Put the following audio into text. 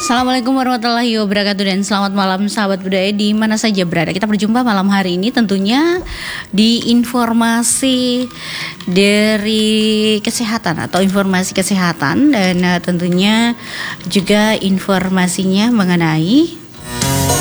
Assalamualaikum warahmatullahi wabarakatuh dan selamat malam sahabat budaya di mana saja berada. Kita berjumpa malam hari ini tentunya di informasi dari kesehatan atau informasi kesehatan dan tentunya juga informasinya mengenai